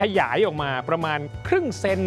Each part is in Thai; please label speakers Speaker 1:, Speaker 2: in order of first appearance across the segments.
Speaker 1: ขยายออกมาประมาณครึ่งเซน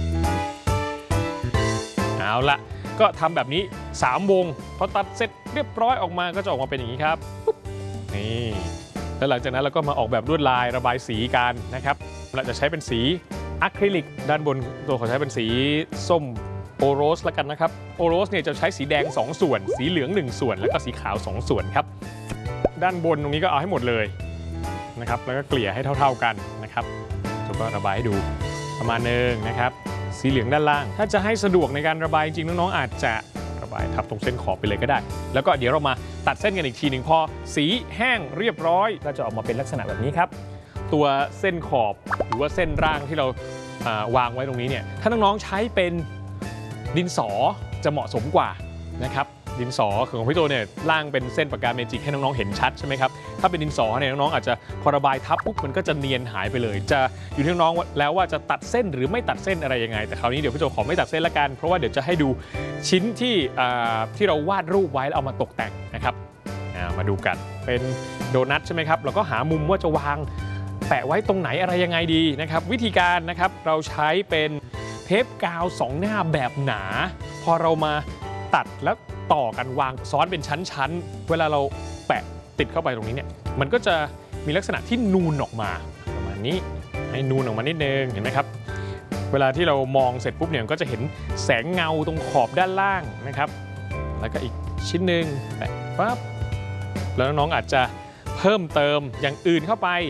Speaker 1: เอาละก็ทำแบบนี้3 วงพอตัดเสร็จเรียบร้อยออกมาก็จะออกมาเป็นอย่างนี้ครับนี่แล้วหลังจากนั้นเราก็มาออกแบบลวดลายระบายสีกันนะครับเราจะใช้เป็นสีอะคริลิกด้านบนตัวขอใช้เป็นสีส้มโอโรสแล้วกันนะครับโอโรสเนี่ยจะใช้สีแดง2 ส่วนสีเหลือง1 ส่วนแล้วก็สีขาว2 ส่วนครับด้านบนตรงนี้ก็เอาให้หมดเลยนะครับแล้วก็เกลี่ยให้เท่าๆกันนะครับแล้วก็ระบายให้ดูประมาณนึงนะครับสีเหลืองด้านล่างถ้าจะให้สะดวกในการระบายจริงน้องๆอาจจะระบายทับตรงเส้นขอบไปเลยก็ได้แล้วก็เดี๋ยวเรามาตัดเส้นกันอีกทีหนึ่งพอสีแห้งเรียบร้อยก็จะออกมาเป็นลักษณะแบบนี้ครับตัวเส้นขอบหรือว่าเส้นร่างที่เราวางไว้ตรงนี้เนี่ยถ้าน้องๆใช้เป็นดินสอจะเหมาะสมกว่านะครับดินสอของพี่โตเนี่ยร่างเป็นเส้นปากกาเมจิกให้น้องๆเห็นชัดใช่ไหมครับถ้าเป็นดินสอเนี่ยน้องๆอาจจะพอระบายทับปุ๊บมันก็จะเนียนหายไปเลยจะอยู่ที่น้องๆแล้วว่าจะตัดเส้นหรือไม่ตัดเส้นอะไรยังไงแต่คราวนี้เดี๋ยวพี่โตขอไม่ตัดเส้นละกันเพราะว่าเดี๋ยวจะให้ดูชิ้นที่เราวาดรูปไว้แล้วเอามาตกแต่งนะครับมาดูกันเป็นโดนัทใช่ไหมครับเราก็หามุมว่าจะวางแปะไว้ตรงไหนอะไรยังไงดีนะครับวิธีการนะครับเราใช้เป็นเทปกาว2 หน้าแบบหนาพอเรามาตัดแล้วต่อกันวางซ้อนเป็นชั้นๆเวลาเราแปะติดเข้าไปตรงนี้เนี่ยมันก็จะมีลักษณะที่นูนออกมาประมาณนี้ให้นูนออกมานิดนึงเห็นไหมครับเวลาที่เรามองเสร็จปุ๊บเนี่ยก็จะเห็นแสงเงาตรงขอบด้านล่างนะครับแล้วก็อีกชิ้นหนึ่งแปะปั๊บแล้วน้องๆอาจจะเพิ่มเติมอย่างอื่นเข้าไป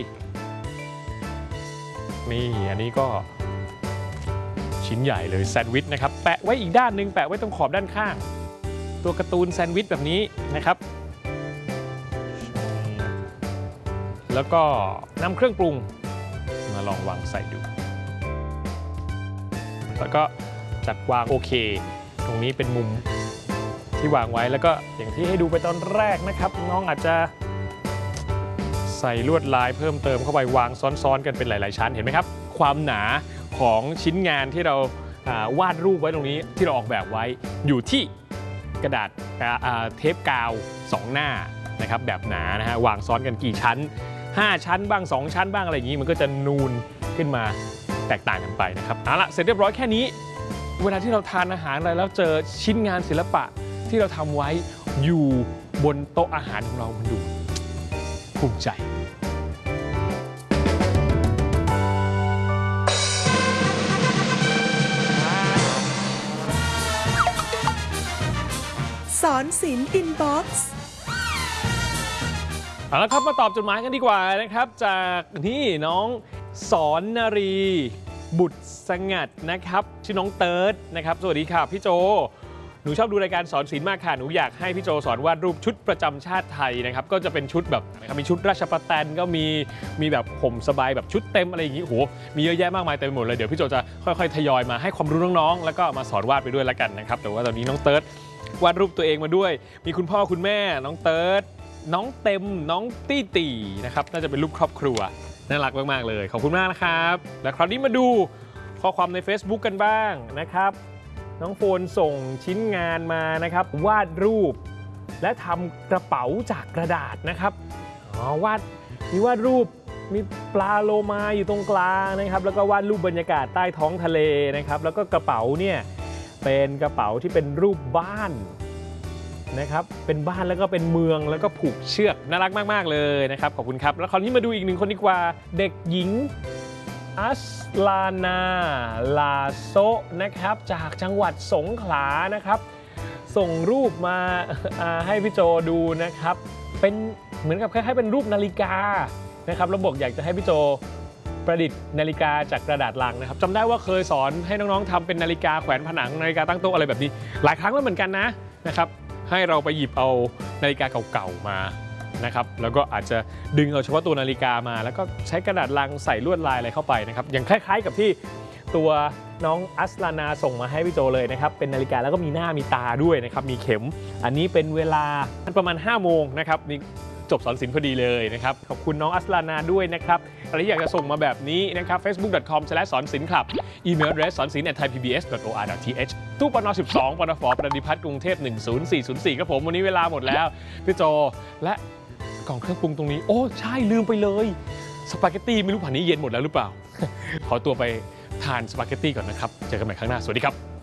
Speaker 1: นี่อันนี้ก็ชิ้นใหญ่เลยแซนด์วิชนะครับแปะไว้อีกด้านหนึ่งแปะไว้ตรงขอบด้านข้างตัวการ์ตูนแซนด์วิชแบบนี้นะครับแล้วก็นำเครื่องปรุงมาลองวางใส่ดูแล้วก็จัดวางโอเคตรงนี้เป็นมุมที่วางไว้แล้วก็อย่างที่ให้ดูไปตอนแรกนะครับน้องอาจจะใส่ลวดลายเพิ่มเติมเข้าไปวางซ้อนๆกันเป็นหลายๆชั้นเห็นไหมครับความหนาของชิ้นงานที่เราวาดรูปไว้ตรงนี้ที่เราออกแบบไว้อยู่ที่กระดาษเทปกาว2 หน้านะครับแบบหนานะฮะวางซ้อนกันกี่ชั้น5 ชั้นบ้าง2 ชั้นบ้างอะไรอย่างนี้มันก็จะนูนขึ้นมาแตกต่างกันไปนะครับเอาละเสร็จเรียบร้อยแค่นี้เวลาที่เราทานอาหารอะไรแล้วเจอชิ้นงานศิลปะที่เราทำไว้อยู่บนโต๊ะอาหารของเรามันดูภูมิใจ
Speaker 2: สอนศิลป์อินบ็อกซ์
Speaker 1: เอาละครับมาตอบจดหมายกันดีกว่านะครับจากนี่น้องสอนนรีบุตรสงัดนะครับชื่อน้องเติร์ดนะครับสวัสดีค่ะพี่โจหนูชอบดูรายการสอนศิลป์มากค่ะหนูอยากให้พี่โจสอนวาดรูปชุดประจำชาติไทยนะครับก็จะเป็นชุดแบบมีชุดราชประแตนก็มีแบบห่มสบายแบบชุดเต็มอะไรอย่างนี้โหมีเยอะแยะมากมายเต็มไปหมดเลยเดี๋ยวพี่โจจะค่อยๆทยอยมาให้ความรู้น้องๆแล้วก็มาสอนวาดไปด้วยแล้วกันนะครับแต่ว่าตอนนี้น้องเติร์ดวาดรูปตัวเองมาด้วยมีคุณพ่อคุณแม่น้องเติร์ดน้องเต็มน้องตี้ตีนะครับน่าจะเป็นรูปครอบครัวน่ารักมากๆเลยขอบคุณมากนะครับและคราวนี้มาดูข้อความใน Facebook กันบ้างนะครับน้องโฟนส่งชิ้นงานมานะครับวาดรูปและทำกระเป๋าจากกระดาษนะครับวาดรูปมีปลาโลมาอยู่ตรงกลางนะครับแล้วก็วาดรูปบรรยากาศใต้ท้องทะเลนะครับแล้วก็กระเป๋าเนี่ยเป็นกระเป๋าที่เป็นรูปบ้านนะครับเป็นบ้านแล้วก็เป็นเมืองแล้วก็ผูกเชือกน่ารักมากๆเลยนะครับขอบคุณครับแล้วคราวนี้มาดูอีกหนึ่งคนดีกว่าเด็กหญิงอัสลานาลาโซนะครับจากจังหวัดสงขลานะครับส่งรูปมาให้พี่โจดูนะครับเป็นเหมือนกับคล้ายๆเป็นรูปนาฬิกานะครับแล้วบอกอยากจะให้พี่โจประดิษฐ์นาฬิกาจากกระดาษลังนะครับจำได้ว่าเคยสอนให้น้องๆทำเป็นนาฬิกาแขวนผนังนาฬิกาตั้งโต๊ะอะไรแบบนี้หลายครั้งแล้วเหมือนกันนะครับให้เราไปหยิบเอานาฬิกาเก่าๆมานะครับแล้วก็อาจจะดึงเอาเฉพาะตัวนาฬิกามาแล้วก็ใช้กระดาษลังใส่ลวดลายอะไรเข้าไปนะครับอย่างคล้ายๆกับที่ตัวน้องอัสลานาส่งมาให้พี่โจเลยนะครับเป็นนาฬิกาแล้วก็มีหน้ามีตาด้วยนะครับมีเข็มอันนี้เป็นเวลาประมาณ5 โมงนะครับนี่จบสอนศิลป์พอดีเลยนะครับขอบคุณน้องอัสลานาด้วยนะครับอะไรที่อยากจะส่งมาแบบนี้นะครับ facebook.com/sonsinh club อีเมล address สอนศิลป์ @thaipbs.or.th ตู้ปน12ปนฟประดิพัฒน์กรุงเทพ10404ครับผมวันนี้เวลาหมดแล้วพี่โจและกล่องเครื่องปรุงตรงนี้โอ้ใช่ลืมไปเลยสปาเกตตี้ไม่รู้ผ่านนี้เย็นหมดแล้วหรือเปล่า ขอตัวไปทานสปาเกตตี้ก่อนนะครับ เจอกันใหม่ครั้งหน้า สวัสดีครับ